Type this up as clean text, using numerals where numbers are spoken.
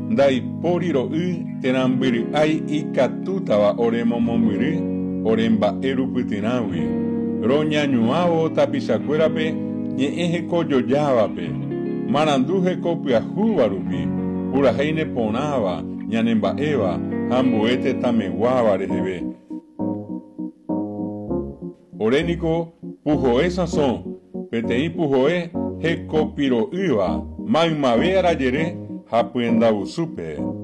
ndaipóriro'y terambyry'ái ikatútava ore momombyry ore mba'érupytyrãgui roñañuãvo tapichakuérape ñe'ẽ hekojojávape marandu heko pyahúva rupi purahéine porãva ñanemba'éva ha ambue tetãmeguáva reheve. Oréniko puhoe sãso peteĩ puhoe hekopiro'ýva maymave arajere ha pyendavusúpe.